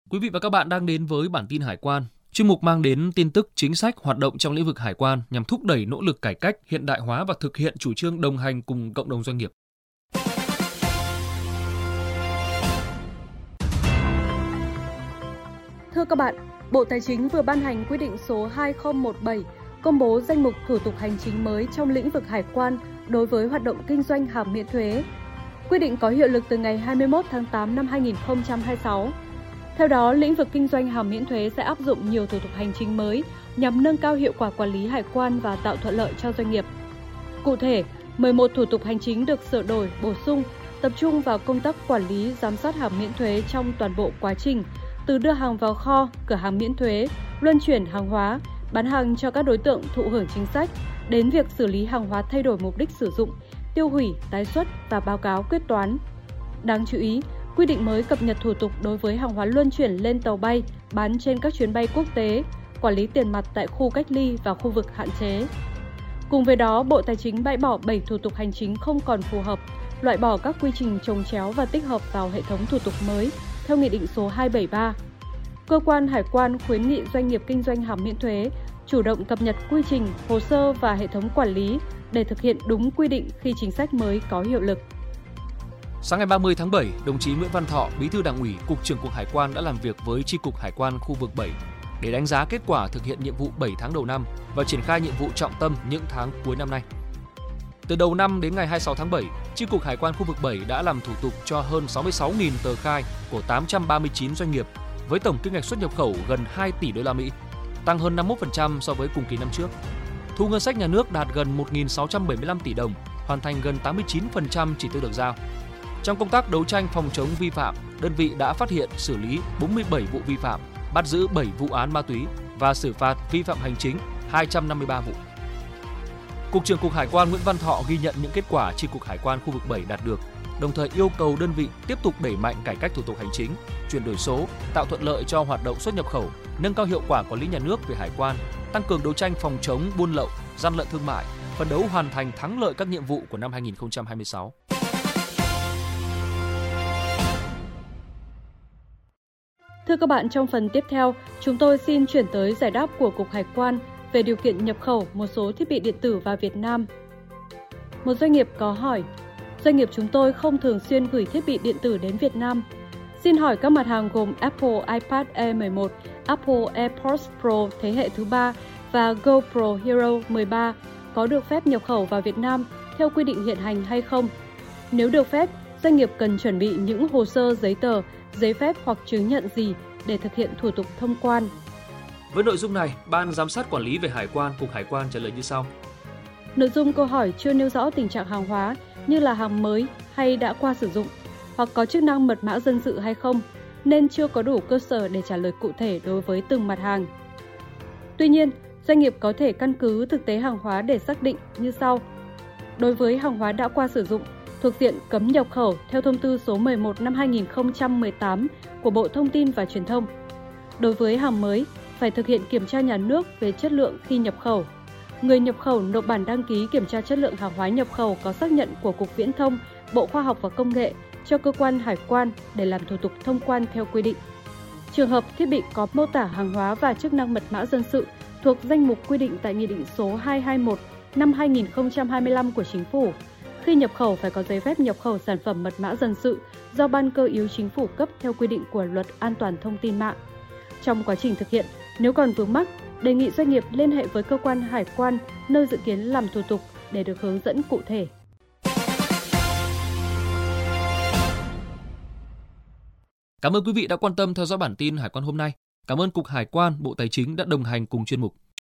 Quý vị và các bạn đang đến với bản tin Hải quan. Chuyên mục mang đến tin tức, chính sách, hoạt động trong lĩnh vực hải quan nhằm thúc đẩy nỗ lực cải cách, hiện đại hóa và thực hiện chủ trương đồng hành cùng cộng đồng doanh nghiệp. Thưa các bạn, Bộ Tài chính vừa ban hành quyết định số 2017 công bố danh mục thủ tục hành chính mới trong lĩnh vực hải quan đối với hoạt động kinh doanh hàng miễn thuế. Quyết định có hiệu lực từ ngày 21 tháng 8 năm 2026. Theo đó, lĩnh vực kinh doanh hàng miễn thuế sẽ áp dụng nhiều thủ tục hành chính mới nhằm nâng cao hiệu quả quản lý hải quan và tạo thuận lợi cho doanh nghiệp. Cụ thể, 11 thủ tục hành chính được sửa đổi, bổ sung, tập trung vào công tác quản lý, giám sát hàng miễn thuế trong toàn bộ quá trình, từ đưa hàng vào kho, cửa hàng miễn thuế, luân chuyển hàng hóa, bán hàng cho các đối tượng thụ hưởng chính sách, đến việc xử lý hàng hóa thay đổi mục đích sử dụng, tiêu hủy, tái xuất và báo cáo quyết toán. Đáng chú ý, quy định mới cập nhật thủ tục đối với hàng hóa luân chuyển lên tàu bay, bán trên các chuyến bay quốc tế, quản lý tiền mặt tại khu cách ly và khu vực hạn chế. Cùng với đó, Bộ Tài chính bãi bỏ 7 thủ tục hành chính không còn phù hợp, loại bỏ các quy trình chồng chéo và tích hợp vào hệ thống thủ tục mới theo Nghị định số 273. Cơ quan Hải quan khuyến nghị doanh nghiệp kinh doanh hàng miễn thuế chủ động cập nhật quy trình, hồ sơ và hệ thống quản lý để thực hiện đúng quy định khi chính sách mới có hiệu lực. Sáng ngày 30 tháng 7, đồng chí Nguyễn Văn Thọ, Bí thư Đảng ủy, Cục trưởng Cục Hải quan đã làm việc với Chi cục Hải quan khu vực 7 để đánh giá kết quả thực hiện nhiệm vụ 7 tháng đầu năm và triển khai nhiệm vụ trọng tâm những tháng cuối năm nay. Từ đầu năm đến ngày 26 tháng 7, Chi cục Hải quan khu vực 7 đã làm thủ tục cho hơn 66.000 tờ khai của 839 doanh nghiệp với tổng kim ngạch xuất nhập khẩu gần 2 tỷ đô la Mỹ, tăng hơn 51% so với cùng kỳ năm trước. Thu ngân sách nhà nước đạt gần 1.675 tỷ đồng, hoàn thành gần 89% chỉ tiêu được giao. Trong công tác đấu tranh phòng chống vi phạm, đơn vị đã phát hiện xử lý 47 vụ vi phạm, bắt giữ 7 vụ án ma túy và xử phạt vi phạm hành chính 253 vụ. Cục trưởng Cục Hải quan Nguyễn Văn Thọ ghi nhận những kết quả Chi cục Hải quan khu vực 7 đạt được, đồng thời yêu cầu đơn vị tiếp tục đẩy mạnh cải cách thủ tục hành chính, chuyển đổi số, tạo thuận lợi cho hoạt động xuất nhập khẩu, nâng cao hiệu quả quản lý nhà nước về hải quan, tăng cường đấu tranh phòng chống buôn lậu, gian lận thương mại, phấn đấu hoàn thành thắng lợi các nhiệm vụ của năm 2026. Thưa các bạn, trong phần tiếp theo, chúng tôi xin chuyển tới giải đáp của Cục Hải quan về điều kiện nhập khẩu một số thiết bị điện tử vào Việt Nam. Một doanh nghiệp có hỏi, doanh nghiệp chúng tôi không thường xuyên gửi thiết bị điện tử đến Việt Nam. Xin hỏi các mặt hàng gồm Apple iPad Air 11, Apple AirPods Pro thế hệ thứ 3 và GoPro Hero 13 có được phép nhập khẩu vào Việt Nam theo quy định hiện hành hay không? Nếu được phép, doanh nghiệp cần chuẩn bị những hồ sơ giấy tờ, giấy phép hoặc chứng nhận gì để thực hiện thủ tục thông quan? Với nội dung này, Ban Giám sát Quản lý về Hải quan, Cục Hải quan trả lời như sau. Nội dung câu hỏi chưa nêu rõ tình trạng hàng hóa như là hàng mới hay đã qua sử dụng, hoặc có chức năng mật mã dân sự hay không, nên chưa có đủ cơ sở để trả lời cụ thể đối với từng mặt hàng. Tuy nhiên, doanh nghiệp có thể căn cứ thực tế hàng hóa để xác định như sau. Đối với hàng hóa đã qua sử dụng, thuộc diện cấm nhập khẩu theo thông tư số 11 năm 2018 của Bộ Thông tin và Truyền thông. Đối với hàng mới, phải thực hiện kiểm tra nhà nước về chất lượng khi nhập khẩu. Người nhập khẩu nộp bản đăng ký kiểm tra chất lượng hàng hóa nhập khẩu có xác nhận của Cục Viễn thông, Bộ Khoa học và Công nghệ cho cơ quan hải quan để làm thủ tục thông quan theo quy định. Trường hợp thiết bị có mô tả hàng hóa và chức năng mật mã dân sự thuộc danh mục quy định tại Nghị định số 221 năm 2025 của Chính phủ, khi nhập khẩu phải có giấy phép nhập khẩu sản phẩm mật mã dân sự do Ban Cơ yếu Chính phủ cấp theo quy định của Luật An toàn thông tin mạng. Trong quá trình thực hiện, nếu còn vướng mắc, đề nghị doanh nghiệp liên hệ với cơ quan hải quan nơi dự kiến làm thủ tục để được hướng dẫn cụ thể. Cảm ơn quý vị đã quan tâm theo dõi bản tin Hải quan hôm nay. Cảm ơn Cục Hải quan, Bộ Tài chính đã đồng hành cùng chuyên mục.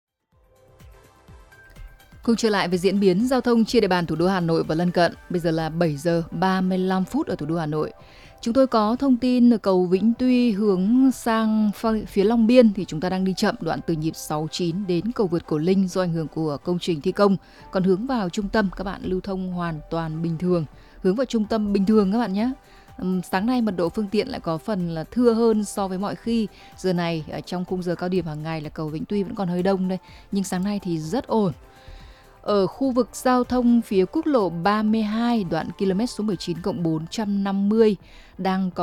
Cùng trở lại với diễn biến giao thông trên địa bàn thủ đô Hà Nội và lân cận. Bây giờ là 7 giờ 35 phút ở thủ đô Hà Nội. Chúng tôi có thông tin ở cầu Vĩnh Tuy hướng sang phía Long Biên thì chúng ta đang đi chậm đoạn từ nhịp 69 đến cầu vượt Cổ Linh do ảnh hưởng của công trình thi công. Còn hướng vào trung tâm các bạn lưu thông hoàn toàn bình thường. Hướng vào trung tâm bình thường các bạn nhé. Sáng nay mật độ phương tiện lại có phần là thưa hơn so với mọi khi. Giờ này trong khung giờ cao điểm hàng ngày là cầu Vĩnh Tuy vẫn còn hơi đông đây. Nhưng sáng nay thì rất ổn. Ở khu vực giao thông phía quốc lộ 32 đoạn km số 19+450 đang có